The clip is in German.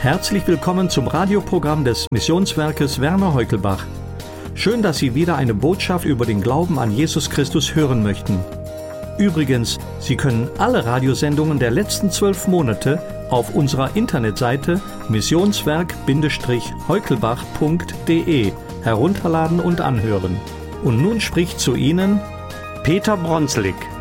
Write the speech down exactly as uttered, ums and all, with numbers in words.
Herzlich willkommen zum Radioprogramm des Missionswerkes Werner Heukelbach. Schön, dass Sie wieder eine Botschaft über den Glauben an Jesus Christus hören möchten. Übrigens, Sie können alle Radiosendungen der letzten zwölf Monate auf unserer Internetseite missionswerk Heukelbach punkt de herunterladen und anhören. Und nun spricht zu Ihnen Peter Bronslik.